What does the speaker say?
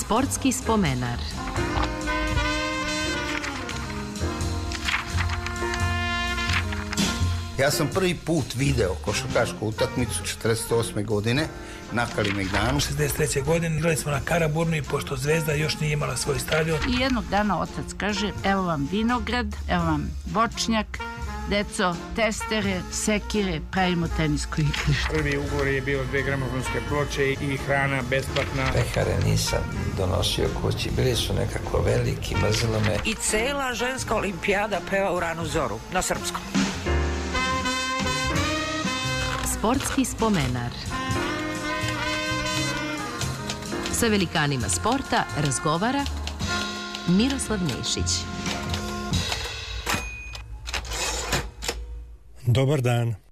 Sportski spomenar. Ja sam prvi put video košarkašku utakmicu 48. godine na Kalemegdanu. 63. godine igrali smo na Karaburnu i pošto Zvezda još nije imala svoj stadion. I jednog dana otac kaže, evo vam vinograd, evo vam voćnjak, deco, testere, sekire, pravimo tenisko igrište. Prvi ugovor je bio 2 gramofonske ploče i hrana besplatna. Pehare nisam donosio kući, bili su nekako veliki, mrzilo me. I cela ženska olimpijada peva u ranu zoru, na srpskom. Sportski spomenar. Sa velikanima sporta razgovara Miroslav Nešić. Dobar dan.